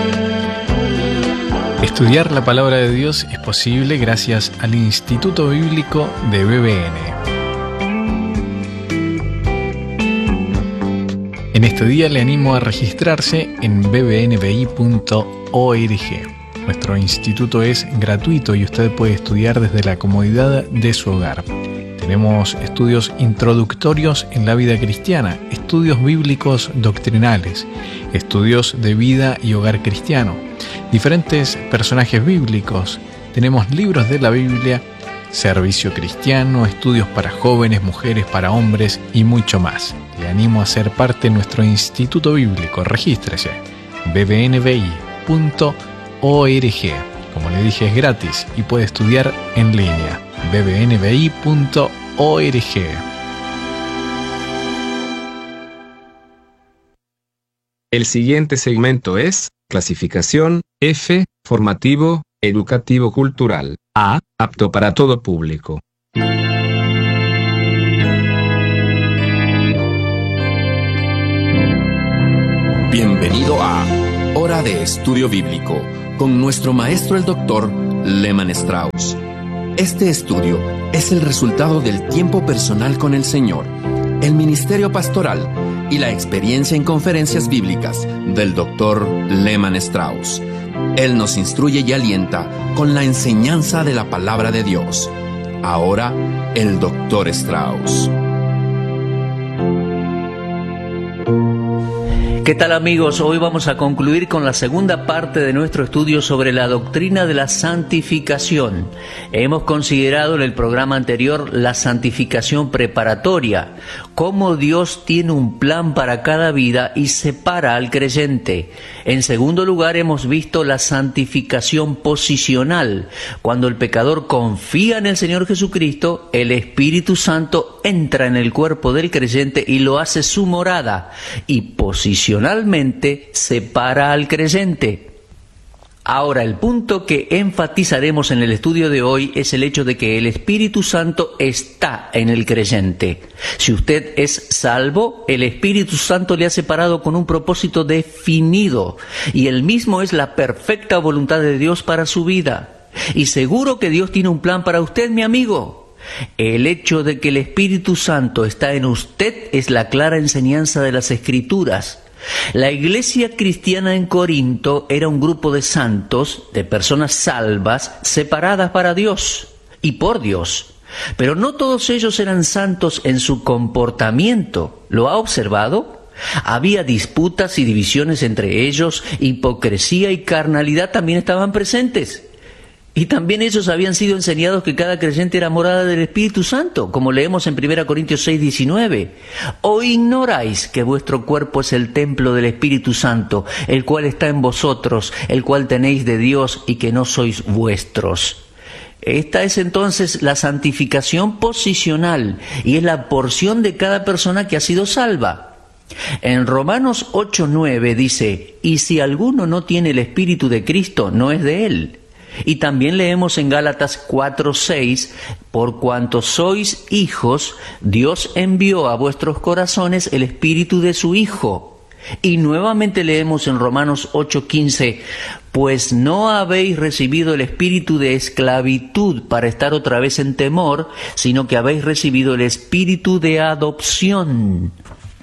Estudiar la Palabra de Dios es posible gracias al Instituto Bíblico de BBN. En este día le animo a registrarse en bbnbi.org. Nuestro instituto es gratuito y usted puede estudiar desde la comodidad de su hogar. Tenemos estudios introductorios en la vida cristiana, estudios bíblicos doctrinales, estudios de vida y hogar cristiano, diferentes personajes bíblicos, tenemos libros de la Biblia, servicio cristiano, estudios para jóvenes, mujeres, para hombres y mucho más. Le animo a ser parte de nuestro instituto bíblico. Regístrese, bbnbi.org. Como le dije, es gratis y puede estudiar en línea. bbnbi.org. El siguiente segmento es clasificación F, formativo, educativo cultural. A, apto para todo público. Bienvenido a Hora de Estudio Bíblico con nuestro maestro el Dr. Lehman Strauss. Este estudio es el resultado del tiempo personal con el Señor, el ministerio pastoral y la experiencia en conferencias bíblicas del Dr. Lehman Strauss. Él nos instruye y alienta con la enseñanza de la palabra de Dios. Ahora, el Dr. Strauss. ¿Qué tal, amigos? Hoy vamos a concluir con la segunda parte de nuestro estudio sobre la doctrina de la santificación. Hemos considerado en el programa anterior la santificación preparatoria, cómo Dios tiene un plan para cada vida y separa al creyente. En segundo lugar, hemos visto la santificación posicional, cuando el pecador confía en el Señor Jesucristo, el Espíritu Santo entra en el cuerpo del creyente y lo hace su morada, y posicionalmente separa al creyente. Ahora, el punto que enfatizaremos en el estudio de hoy es el hecho de que el Espíritu Santo está en el creyente. Si usted es salvo, el Espíritu Santo le ha separado con un propósito definido, y el mismo es la perfecta voluntad de Dios para su vida. Y seguro que Dios tiene un plan para usted, mi amigo. El hecho de que el Espíritu Santo está en usted es la clara enseñanza de las Escrituras. La iglesia cristiana en Corinto era un grupo de santos, de personas salvas, separadas para Dios y por Dios. Pero no todos ellos eran santos en su comportamiento. ¿Lo ha observado? Había disputas y divisiones entre ellos, hipocresía y carnalidad también estaban presentes. Y también ellos habían sido enseñados que cada creyente era morada del Espíritu Santo, como leemos en 1 Corintios 6:19. ¿O ignoráis que vuestro cuerpo es el templo del Espíritu Santo, el cual está en vosotros, el cual tenéis de Dios y que no sois vuestros? Esta es entonces la santificación posicional y es la porción de cada persona que ha sido salva. En Romanos 8:9 dice, y si alguno no tiene el Espíritu de Cristo, no es de él. Y también leemos en Gálatas 4:6, por cuanto sois hijos, Dios envió a vuestros corazones el Espíritu de su Hijo. Y nuevamente leemos en Romanos 8:15, pues no habéis recibido el espíritu de esclavitud para estar otra vez en temor, sino que habéis recibido el espíritu de adopción.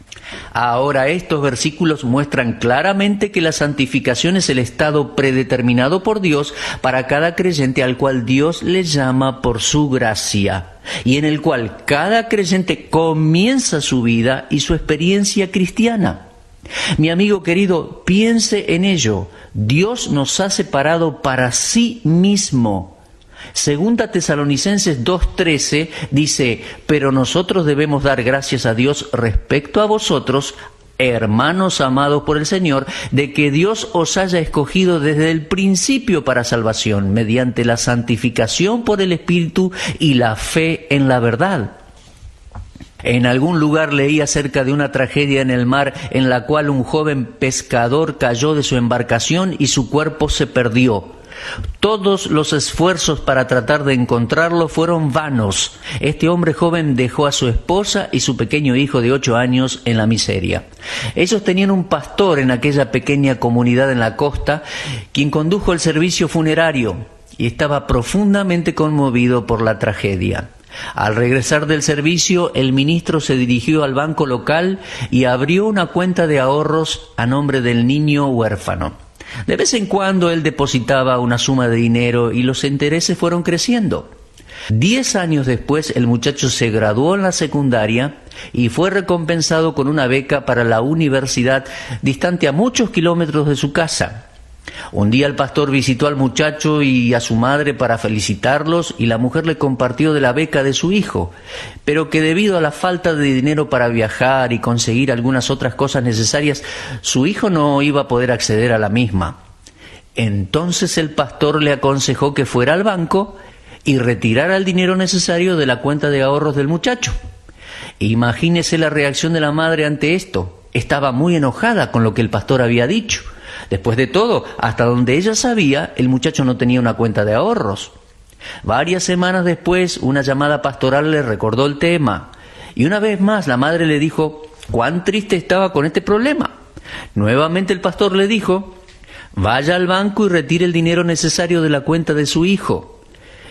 Ahora, estos versículos muestran claramente que la santificación es el estado predeterminado por Dios para cada creyente al cual Dios le llama por su gracia, y en el cual cada creyente comienza su vida y su experiencia cristiana. Mi amigo querido, piense en ello. Dios nos ha separado para sí mismo. Segunda Tesalonicenses 2:13 dice, pero nosotros debemos dar gracias a Dios respecto a vosotros, hermanos amados por el Señor, de que Dios os haya escogido desde el principio para salvación, mediante la santificación por el Espíritu y la fe en la verdad. En algún lugar leí acerca de una tragedia en el mar en la cual un joven pescador cayó de su embarcación y su cuerpo se perdió. Todos los esfuerzos para tratar de encontrarlo fueron vanos. Este hombre joven dejó a su esposa y su pequeño hijo de 8 años en la miseria. Ellos tenían un pastor en aquella pequeña comunidad en la costa, quien condujo el servicio funerario y estaba profundamente conmovido por la tragedia. Al regresar del servicio, el ministro se dirigió al banco local y abrió una cuenta de ahorros a nombre del niño huérfano. De vez en cuando él depositaba una suma de dinero y los intereses fueron creciendo. 10 años después, el muchacho se graduó en la secundaria y fue recompensado con una beca para la universidad distante a muchos kilómetros de su casa. Un día el pastor visitó al muchacho y a su madre para felicitarlos, y la mujer le compartió de la beca de su hijo, pero que debido a la falta de dinero para viajar y conseguir algunas otras cosas necesarias, su hijo no iba a poder acceder a la misma. Entonces el pastor le aconsejó que fuera al banco y retirara el dinero necesario de la cuenta de ahorros del muchacho. Imagínese la reacción de la madre ante esto. Estaba muy enojada con lo que el pastor había dicho. Después de todo, hasta donde ella sabía, el muchacho no tenía una cuenta de ahorros. Varias semanas después, una llamada pastoral le recordó el tema. Y una vez más, la madre le dijo cuán triste estaba con este problema. Nuevamente el pastor le dijo: vaya al banco y retire el dinero necesario de la cuenta de su hijo.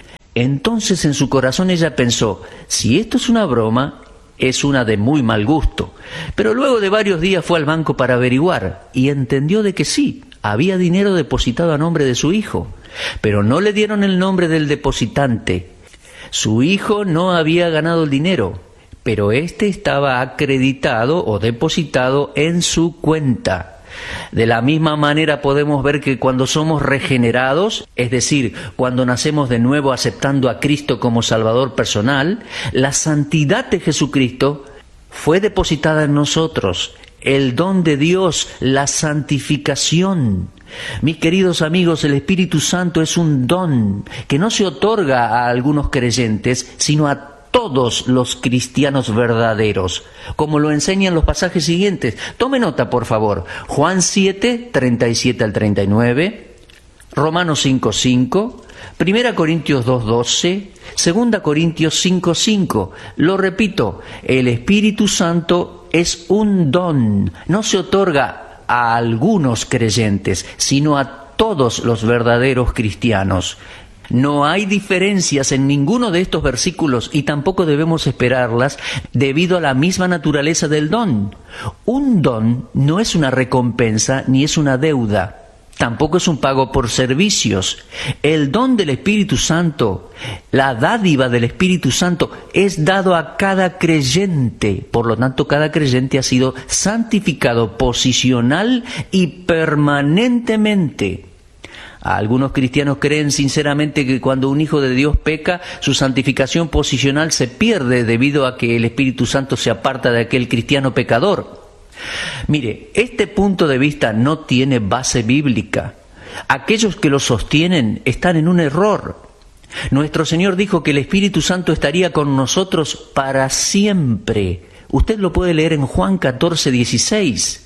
Entonces en su corazón ella pensó: si esto es una broma, es una de muy mal gusto. Pero luego de varios días fue al banco para averiguar y entendió de que sí, había dinero depositado a nombre de su hijo, pero no le dieron el nombre del depositante. Su hijo no había ganado el dinero, pero este estaba acreditado o depositado en su cuenta. De la misma manera podemos ver que cuando somos regenerados, es decir, cuando nacemos de nuevo aceptando a Cristo como Salvador personal, la santidad de Jesucristo fue depositada en nosotros, el don de Dios, la santificación. Mis queridos amigos, el Espíritu Santo es un don que no se otorga a algunos creyentes, sino a todos los cristianos verdaderos, como lo enseñan los pasajes siguientes. Tome nota, por favor. Juan 7, 37 al 39, Romanos 5, 5, 1 Corintios 2, 12, 2 Corintios 5, 5. Lo repito, el Espíritu Santo es un don, no se otorga a algunos creyentes, sino a todos los verdaderos cristianos. No hay diferencias en ninguno de estos versículos y tampoco debemos esperarlas debido a la misma naturaleza del don. Un don no es una recompensa ni es una deuda, tampoco es un pago por servicios. El don del Espíritu Santo, la dádiva del Espíritu Santo, es dado a cada creyente. Por lo tanto, cada creyente ha sido santificado posicional y permanentemente. Algunos cristianos creen sinceramente que cuando un hijo de Dios peca, su santificación posicional se pierde debido a que el Espíritu Santo se aparta de aquel cristiano pecador. Mire, este punto de vista no tiene base bíblica. Aquellos que lo sostienen están en un error. Nuestro Señor dijo que el Espíritu Santo estaría con nosotros para siempre. Usted lo puede leer en Juan 14, 16.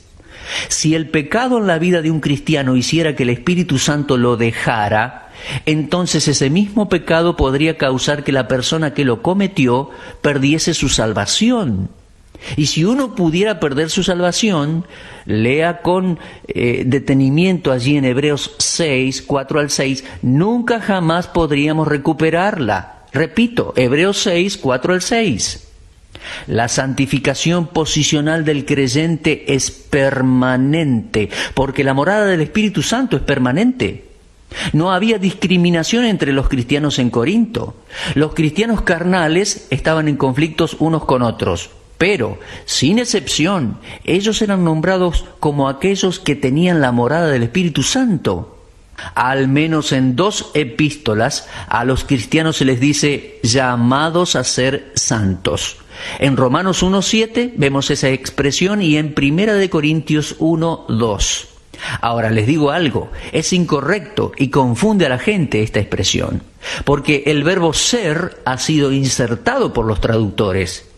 Si el pecado en la vida de un cristiano hiciera que el Espíritu Santo lo dejara, entonces ese mismo pecado podría causar que la persona que lo cometió perdiese su salvación. Y si uno pudiera perder su salvación, lea con detenimiento allí en Hebreos 6, 4 al 6, nunca jamás podríamos recuperarla. Repito, Hebreos 6, 4 al 6. La santificación posicional del creyente es permanente, porque la morada del Espíritu Santo es permanente. No había discriminación entre los cristianos en Corinto. Los cristianos carnales estaban en conflictos unos con otros, pero, sin excepción, ellos eran nombrados como aquellos que tenían la morada del Espíritu Santo. Al menos en 2 epístolas a los cristianos se les dice llamados a ser santos. En Romanos 1:7 vemos esa expresión y en 1 Corintios 1:2. Ahora les digo algo, es incorrecto y confunde a la gente esta expresión, porque el verbo ser ha sido insertado por los traductores.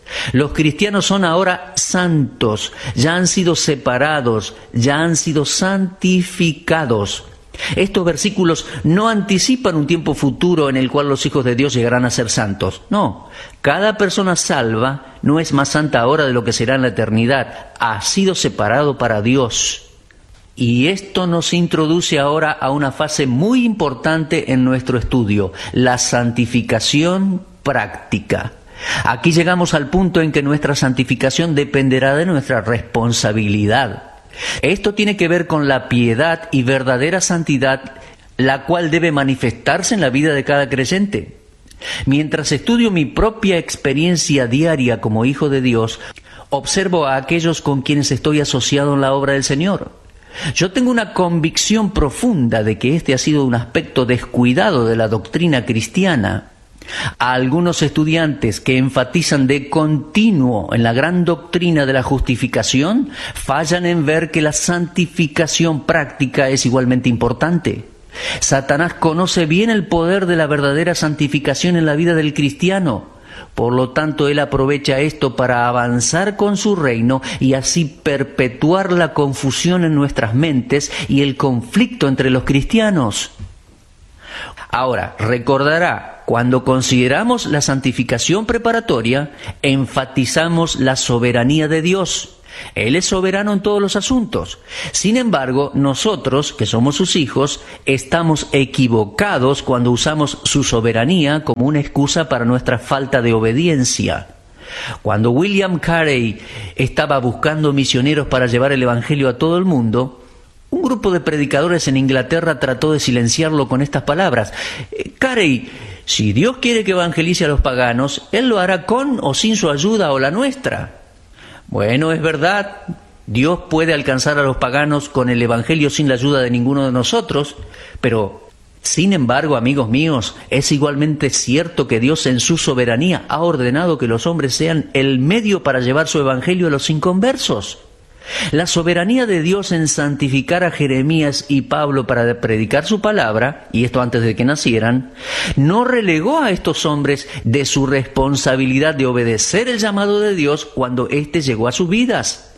Los cristianos son ahora santos, ya han sido separados, ya han sido santificados. Estos versículos no anticipan un tiempo futuro en el cual los hijos de Dios llegarán a ser santos. No, cada persona salva no es más santa ahora de lo que será en la eternidad. Ha sido separado para Dios. Y esto nos introduce ahora a una fase muy importante en nuestro estudio, la santificación práctica. Aquí llegamos al punto en que nuestra santificación dependerá de nuestra responsabilidad. Esto tiene que ver con la piedad y verdadera santidad, la cual debe manifestarse en la vida de cada creyente. Mientras estudio mi propia experiencia diaria como hijo de Dios, observo a aquellos con quienes estoy asociado en la obra del Señor. Yo tengo una convicción profunda de que este ha sido un aspecto descuidado de la doctrina cristiana. A algunos estudiantes que enfatizan de continuo en la gran doctrina de la justificación, fallan en ver que la santificación práctica es igualmente importante. Satanás conoce bien el poder de la verdadera santificación en la vida del cristiano. Por lo tanto, él aprovecha esto para avanzar con su reino y así perpetuar la confusión en nuestras mentes y el conflicto entre los cristianos. Ahora, recordará, cuando consideramos la santificación preparatoria, enfatizamos la soberanía de Dios. Él es soberano en todos los asuntos. Sin embargo, nosotros, que somos sus hijos, estamos equivocados cuando usamos su soberanía como una excusa para nuestra falta de obediencia. Cuando William Carey estaba buscando misioneros para llevar el Evangelio a todo el mundo, un grupo de predicadores en Inglaterra trató de silenciarlo con estas palabras: Carey, si Dios quiere que evangelice a los paganos, Él lo hará con o sin su ayuda o la nuestra. Bueno, es verdad, Dios puede alcanzar a los paganos con el Evangelio sin la ayuda de ninguno de nosotros, pero, sin embargo, amigos míos, es igualmente cierto que Dios en su soberanía ha ordenado que los hombres sean el medio para llevar su Evangelio a los inconversos. La soberanía de Dios en santificar a Jeremías y Pablo para predicar su palabra, y esto antes de que nacieran, no relegó a estos hombres de su responsabilidad de obedecer el llamado de Dios cuando éste llegó a sus vidas.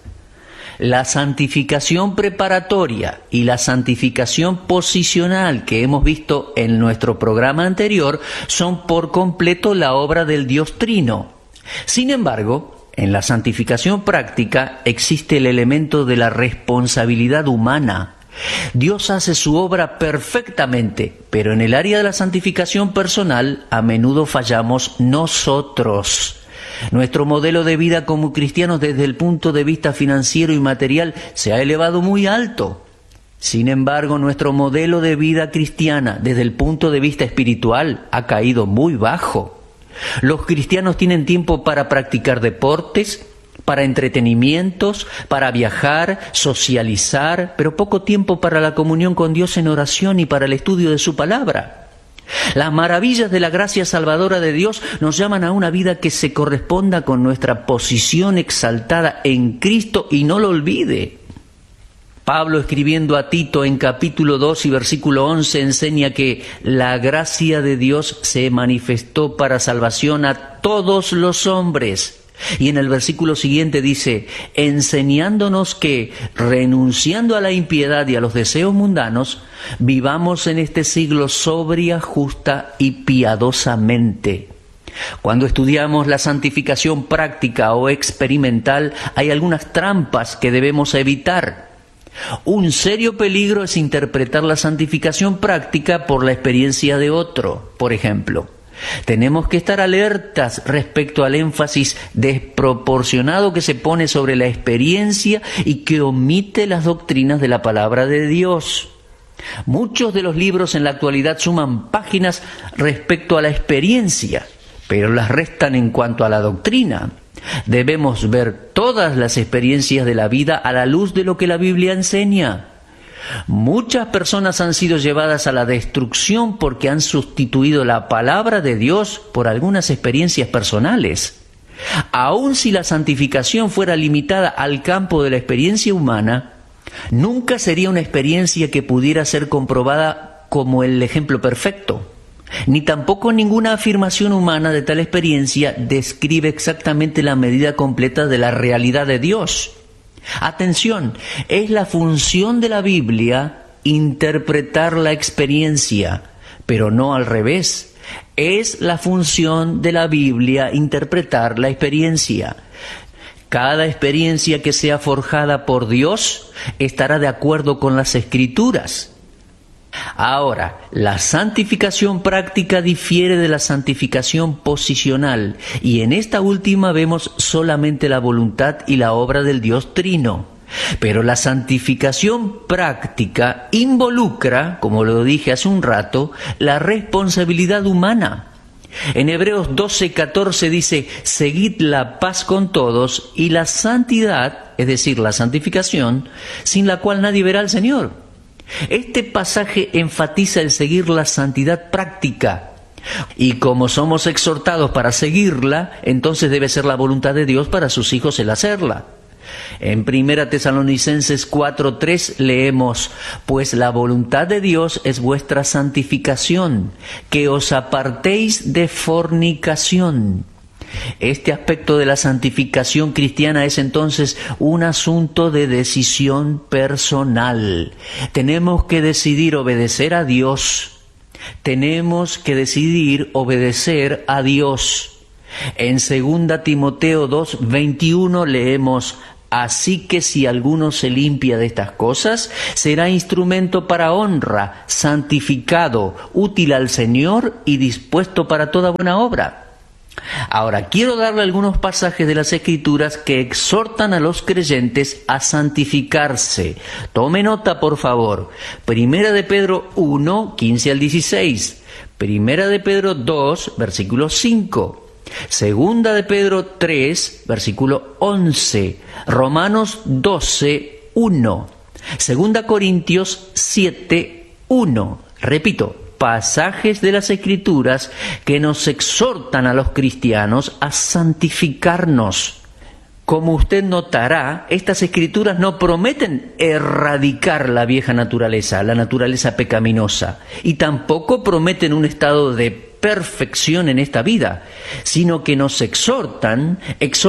La santificación preparatoria y la santificación posicional que hemos visto en nuestro programa anterior son por completo la obra del Dios Trino. Sin embargo, en la santificación práctica existe el elemento de la responsabilidad humana. Dios hace su obra perfectamente, pero en el área de la santificación personal a menudo fallamos nosotros. Nuestro modelo de vida como cristianos desde el punto de vista financiero y material se ha elevado muy alto. Sin embargo, nuestro modelo de vida cristiana desde el punto de vista espiritual ha caído muy bajo. Los cristianos tienen tiempo para practicar deportes, para entretenimientos, para viajar, socializar, pero poco tiempo para la comunión con Dios en oración y para el estudio de su palabra. Las maravillas de la gracia salvadora de Dios nos llaman a una vida que se corresponda con nuestra posición exaltada en Cristo y no lo olvide. Pablo, escribiendo a Tito en capítulo 2 y versículo 11, enseña que la gracia de Dios se manifestó para salvación a todos los hombres. Y en el versículo siguiente dice, enseñándonos que, renunciando a la impiedad y a los deseos mundanos, vivamos en este siglo sobria, justa y piadosamente. Cuando estudiamos la santificación práctica o experimental, hay algunas trampas que debemos evitar. Un serio peligro es interpretar la santificación práctica por la experiencia de otro. Por ejemplo, tenemos que estar alertas respecto al énfasis desproporcionado que se pone sobre la experiencia y que omite las doctrinas de la palabra de Dios. Muchos de los libros en la actualidad suman páginas respecto a la experiencia, pero las restan en cuanto a la doctrina. Debemos ver todas las experiencias de la vida a la luz de lo que la Biblia enseña. Muchas personas han sido llevadas a la destrucción porque han sustituido la palabra de Dios por algunas experiencias personales. Aun si la santificación fuera limitada al campo de la experiencia humana, nunca sería una experiencia que pudiera ser comprobada como el ejemplo perfecto. ni tampoco ninguna afirmación humana de tal experiencia describe exactamente la medida completa de la realidad de Dios. Atención, es la función de la Biblia interpretar la experiencia, pero no al revés. Es la función de la Biblia interpretar la experiencia. Cada experiencia que sea forjada por Dios estará de acuerdo con las Escrituras. Ahora, la santificación práctica difiere de la santificación posicional, y en esta última vemos solamente la voluntad y la obra del Dios Trino. Pero la santificación práctica involucra, como lo dije hace un rato, la responsabilidad humana. En Hebreos 12:14 dice: seguid la paz con todos y la santidad, es decir, la santificación, sin la cual nadie verá al Señor. Este pasaje enfatiza el seguir la santidad práctica. Y como somos exhortados para seguirla, entonces debe ser la voluntad de Dios para sus hijos el hacerla. En 1 Tesalonicenses 4:3 leemos: pues la voluntad de Dios es vuestra santificación, que os apartéis de fornicación. Este aspecto de la santificación cristiana es entonces un asunto de decisión personal. Tenemos que decidir obedecer a Dios. Tenemos que decidir obedecer a Dios. En 2 Timoteo 2:21 leemos: así que si alguno se limpia de estas cosas, será instrumento para honra, santificado, útil al Señor y dispuesto para toda buena obra. Ahora, quiero darle algunos pasajes de las Escrituras que exhortan a los creyentes a santificarse. Tome nota, por favor. 1 de Pedro 1, 15 al 16. 1 de Pedro 2, versículo 5. 2 de Pedro 3, versículo 11. Romanos 12, 1. 2 Corintios 7, 1. Repito, pasajes de las Escrituras que nos exhortan a los cristianos a santificarnos. Como usted notará, estas Escrituras no prometen erradicar la vieja naturaleza, la naturaleza pecaminosa, y tampoco prometen un estado de perfección en esta vida, sino que nos exhortan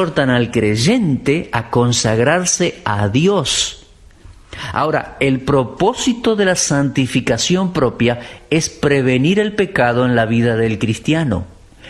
al creyente a consagrarse a Dios. Ahora, el propósito de la santificación propia es prevenir el pecado en la vida del cristiano.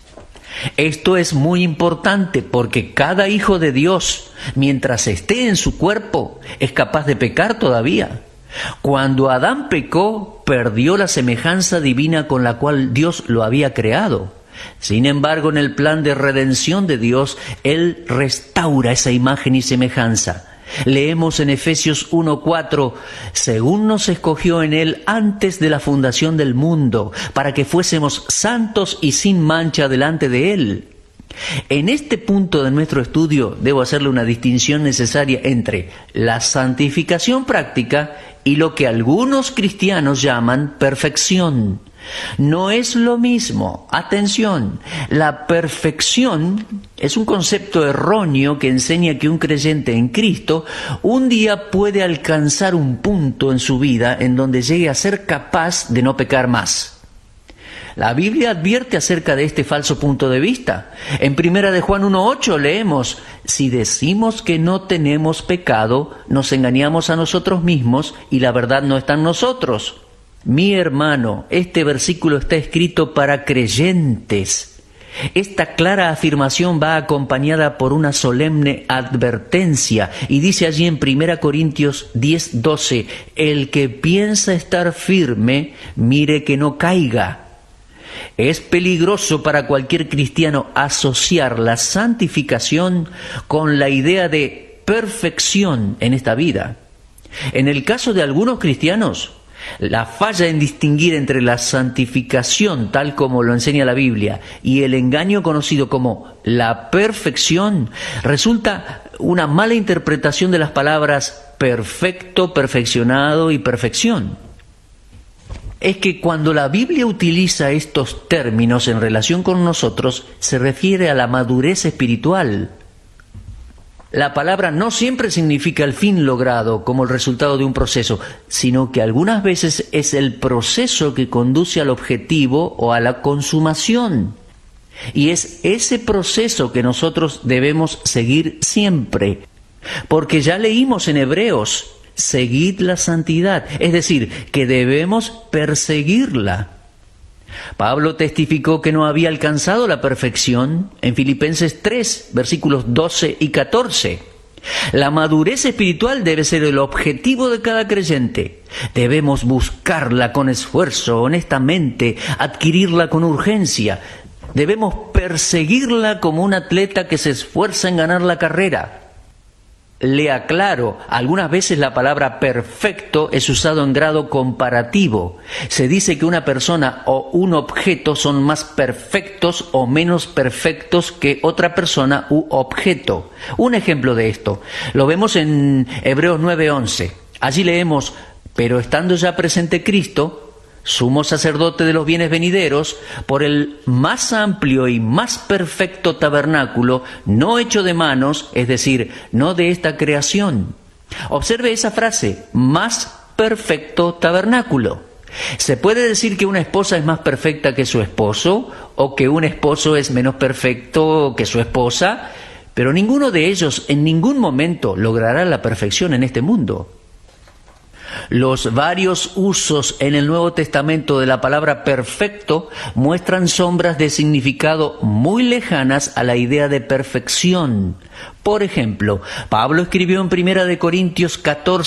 Esto es muy importante porque cada hijo de Dios, mientras esté en su cuerpo, es capaz de pecar todavía. Cuando Adán pecó, perdió la semejanza divina con la cual Dios lo había creado. Sin embargo, en el plan de redención de Dios, Él restaura esa imagen y semejanza. Leemos en Efesios 1:4, según nos escogió en Él antes de la fundación del mundo, para que fuésemos santos y sin mancha delante de Él. En este punto de nuestro estudio debo hacerle una distinción necesaria entre la santificación práctica y lo que algunos cristianos llaman perfección. No es lo mismo. Atención, la perfección es un concepto erróneo que enseña que un creyente en Cristo un día puede alcanzar un punto en su vida en donde llegue a ser capaz de no pecar más. La Biblia advierte acerca de este falso punto de vista. En 1 de Juan 1:8 leemos: si decimos que no tenemos pecado, nos engañamos a nosotros mismos y la verdad no está en nosotros. Mi hermano, este versículo está escrito para creyentes. Esta clara afirmación va acompañada por una solemne advertencia y dice allí en 1 Corintios 10:12, el que piensa estar firme, mire que no caiga. Es peligroso para cualquier cristiano asociar la santificación con la idea de perfección en esta vida. En el caso de algunos cristianos, la falla en distinguir entre la santificación, tal como lo enseña la Biblia, y el engaño conocido como la perfección, resulta una mala interpretación de las palabras perfecto, perfeccionado y perfección. Es que cuando la Biblia utiliza estos términos en relación con nosotros, se refiere a la madurez espiritual. La palabra no siempre significa el fin logrado como el resultado de un proceso, sino que algunas veces es el proceso que conduce al objetivo o a la consumación. Y es ese proceso que nosotros debemos seguir siempre. Porque ya leímos en Hebreos, seguid la santidad, es decir, que debemos perseguirla. Pablo testificó que no había alcanzado la perfección en Filipenses 3, versículos 12 y 14. La madurez espiritual debe ser el objetivo de cada creyente. Debemos buscarla con esfuerzo, honestamente, adquirirla con urgencia. Debemos perseguirla como un atleta que se esfuerza en ganar la carrera. Le aclaro, algunas veces la palabra perfecto es usado en grado comparativo. Se dice que una persona o un objeto son más perfectos o menos perfectos que otra persona u objeto. Un ejemplo de esto lo vemos en Hebreos 9:11. Allí leemos: pero estando ya presente Cristo, sumo sacerdote de los bienes venideros, por el más amplio y más perfecto tabernáculo, no hecho de manos, es decir, no de esta creación. Observe esa frase, más perfecto tabernáculo. ¿Se puede decir que una esposa es más perfecta que su esposo, o que un esposo es menos perfecto que su esposa? Pero ninguno de ellos en ningún momento logrará la perfección en este mundo. Los varios usos en el Nuevo Testamento de la palabra perfecto muestran sombras de significado muy lejanas a la idea de perfección. Por ejemplo, Pablo escribió en 1 Corintios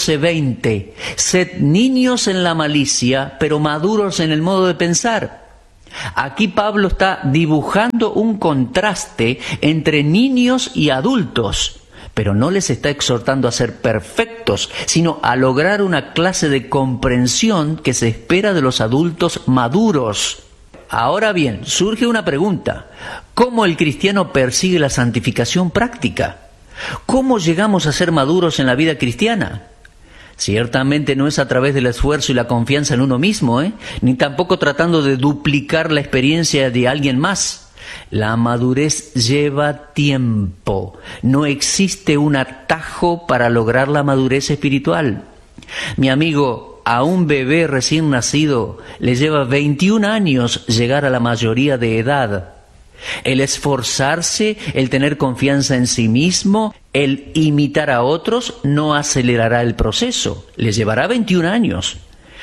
14:20: sed niños en la malicia, pero maduros en el modo de pensar. Aquí Pablo está dibujando un contraste entre niños y adultos, pero no les está exhortando a ser perfectos, sino a lograr una clase de comprensión que se espera de los adultos maduros. Ahora bien, surge una pregunta: ¿cómo el cristiano persigue la santificación práctica? ¿Cómo llegamos a ser maduros en la vida cristiana? Ciertamente no es a través del esfuerzo y la confianza en uno mismo, ni tampoco tratando de duplicar la experiencia de alguien más. La madurez lleva tiempo. No existe un atajo para lograr la madurez espiritual. Mi amigo, a un bebé recién nacido le lleva 21 años llegar a la mayoría de edad. El esforzarse, el tener confianza en sí mismo, el imitar a otros no acelerará el proceso. Le llevará 21 años.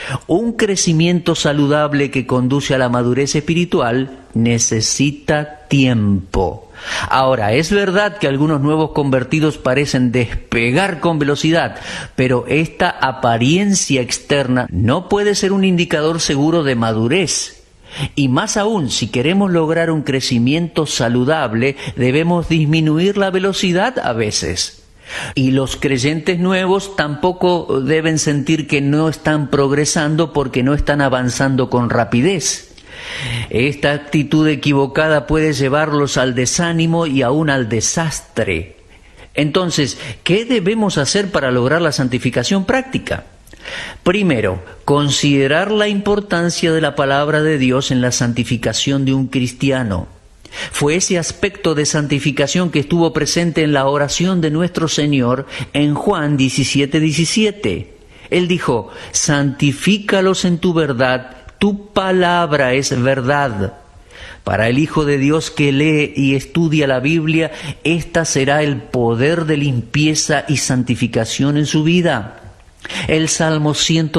Un crecimiento saludable que conduce a la madurez espiritual necesita tiempo. Ahora, es verdad que algunos nuevos convertidos parecen despegar con velocidad, pero esta apariencia externa no puede ser un indicador seguro de madurez. Y más aún, si queremos lograr un crecimiento saludable, debemos disminuir la velocidad a veces. Y los creyentes nuevos tampoco deben sentir que no están progresando porque no están avanzando con rapidez. Esta actitud equivocada puede llevarlos al desánimo y aún al desastre. Entonces, ¿qué debemos hacer para lograr la santificación práctica? Primero, considerar la importancia de la palabra de Dios en la santificación de un cristiano. Fue ese aspecto de santificación que estuvo presente en la oración de nuestro Señor en Juan 17:17. Él dijo: santifícalos en tu verdad, tu palabra es verdad. Para el Hijo de Dios que lee y estudia la Biblia, esta será el poder de limpieza y santificación en su vida. El Salmo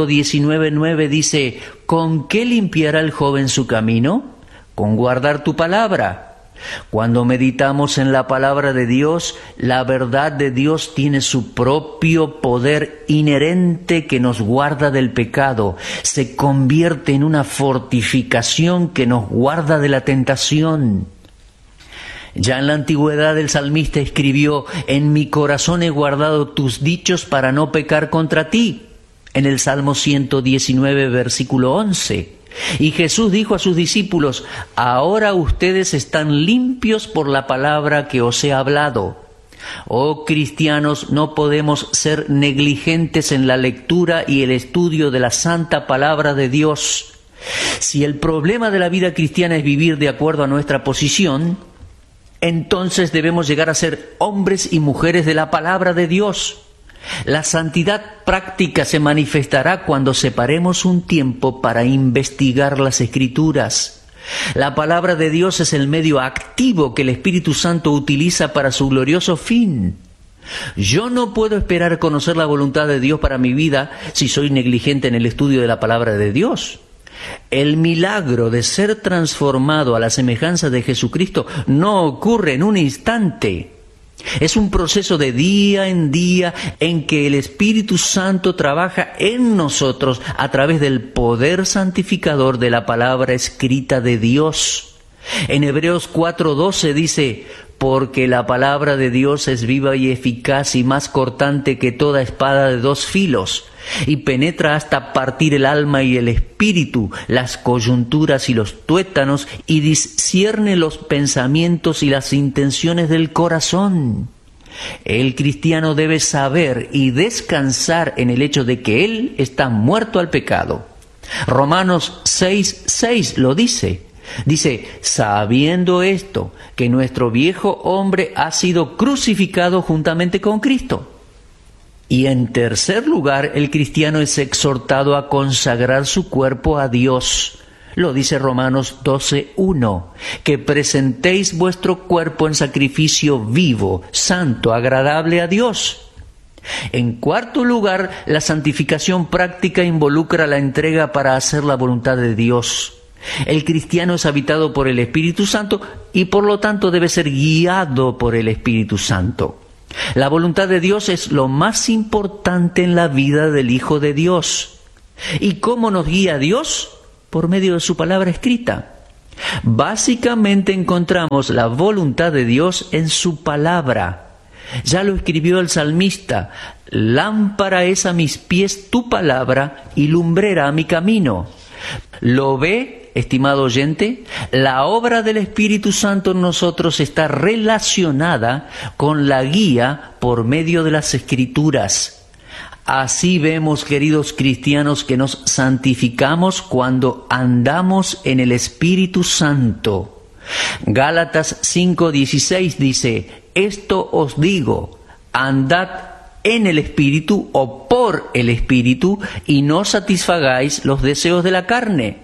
119:9 dice: ¿con qué limpiará el joven su camino? Con guardar tu palabra. Cuando meditamos en la palabra de Dios, la verdad de Dios tiene su propio poder inherente que nos guarda del pecado. Se convierte en una fortificación que nos guarda de la tentación. Ya en la antigüedad el salmista escribió: en mi corazón he guardado tus dichos para no pecar contra ti, en el Salmo 119, versículo 11. Y Jesús dijo a sus discípulos: ahora ustedes están limpios por la palabra que os he hablado. Oh cristianos, no podemos ser negligentes en la lectura y el estudio de la santa palabra de Dios. Si el problema de la vida cristiana es vivir de acuerdo a nuestra posición, entonces debemos llegar a ser hombres y mujeres de la palabra de Dios. La santidad práctica se manifestará cuando separemos un tiempo para investigar las Escrituras. La palabra de Dios es el medio activo que el Espíritu Santo utiliza para su glorioso fin. Yo no puedo esperar conocer la voluntad de Dios para mi vida si soy negligente en el estudio de la palabra de Dios. El milagro de ser transformado a la semejanza de Jesucristo no ocurre en un instante. Es un proceso de día en día en que el Espíritu Santo trabaja en nosotros a través del poder santificador de la palabra escrita de Dios. En Hebreos 4:12 dice: porque la palabra de Dios es viva y eficaz y más cortante que toda espada de dos filos, y penetra hasta partir el alma y el espíritu, las coyunturas y los tuétanos, y discierne los pensamientos y las intenciones del corazón. El cristiano debe saber y descansar en el hecho de que él está muerto al pecado. Romanos 6:6 lo dice. Dice: sabiendo esto, que nuestro viejo hombre ha sido crucificado juntamente con Cristo. Y en tercer lugar, el cristiano es exhortado a consagrar su cuerpo a Dios. Lo dice Romanos 12:1, que presentéis vuestro cuerpo en sacrificio vivo, santo, agradable a Dios. En cuarto lugar, la santificación práctica involucra la entrega para hacer la voluntad de Dios. El cristiano es habitado por el Espíritu Santo y por lo tanto debe ser guiado por el Espíritu Santo. La voluntad de Dios es lo más importante en la vida del Hijo de Dios. ¿Y cómo nos guía Dios? Por medio de su palabra escrita. Básicamente encontramos la voluntad de Dios en su palabra. Ya lo escribió el salmista: lámpara es a mis pies tu palabra y lumbrera a mi camino. ¿Lo ve, estimado oyente? La obra del Espíritu Santo en nosotros está relacionada con la guía por medio de las Escrituras. Así vemos, queridos cristianos, que nos santificamos cuando andamos en el Espíritu Santo. Gálatas 5:16 dice: esto os digo, andad en el Espíritu o por el Espíritu, y no satisfagáis los deseos de la carne.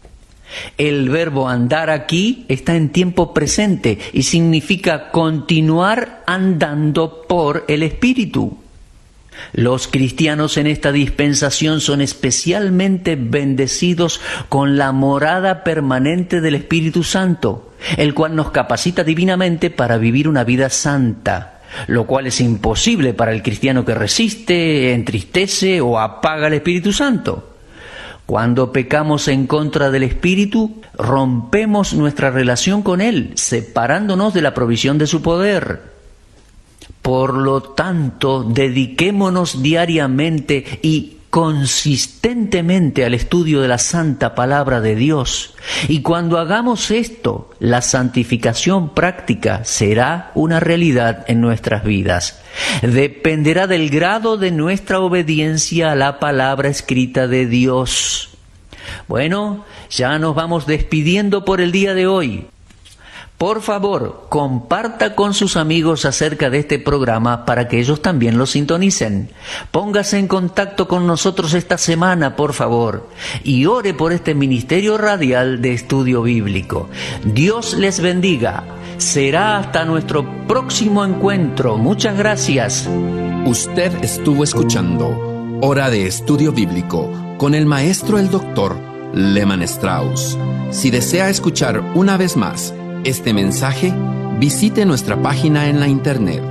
El verbo andar aquí está en tiempo presente y significa continuar andando por el Espíritu. Los cristianos en esta dispensación son especialmente bendecidos con la morada permanente del Espíritu Santo, el cual nos capacita divinamente para vivir una vida santa, lo cual es imposible para el cristiano que resiste, entristece o apaga el Espíritu Santo. Cuando pecamos en contra del Espíritu, rompemos nuestra relación con Él, separándonos de la provisión de su poder. Por lo tanto, dediquémonos diariamente y consistentemente al estudio de la santa palabra de Dios. Y cuando hagamos esto, la santificación práctica será una realidad en nuestras vidas. Dependerá del grado de nuestra obediencia a la palabra escrita de Dios. Bueno, ya nos vamos despidiendo por el día de hoy. Por favor, comparta con sus amigos acerca de este programa para que ellos también lo sintonicen. Póngase en contacto con nosotros esta semana, por favor, y ore por este ministerio radial de estudio bíblico. Dios les bendiga. Será hasta nuestro próximo encuentro. Muchas gracias. Usted estuvo escuchando Hora de Estudio Bíblico con el maestro el Dr. Lehman Strauss. Si desea escuchar una vez más este mensaje, visite nuestra página en la internet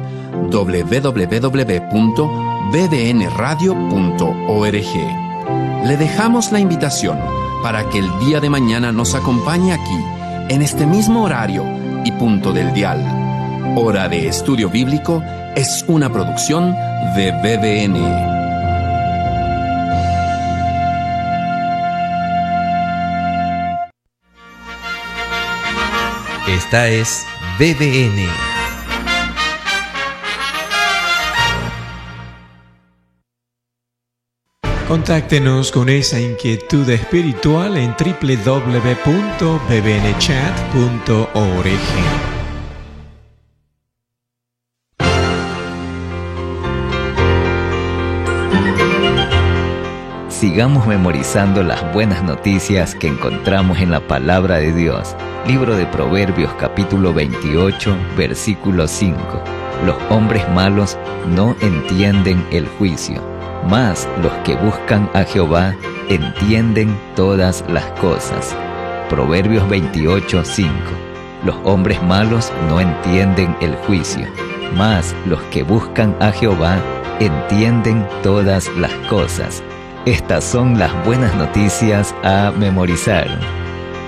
www.bbnradio.org. Le dejamos la invitación para que el día de mañana nos acompañe aquí, en este mismo horario y punto del dial. Hora de Estudio Bíblico es una producción de BBN. Esta es BBN. Contáctenos con esa inquietud espiritual en www.bbnchat.org. sigamos memorizando las buenas noticias que encontramos en la palabra de Dios. Libro de Proverbios capítulo 28, versículo 5. Los hombres malos no entienden el juicio, mas los que buscan a Jehová entienden todas las cosas. Proverbios 28, 5. Los hombres malos no entienden el juicio, mas los que buscan a Jehová entienden todas las cosas. Estas son las buenas noticias a memorizar.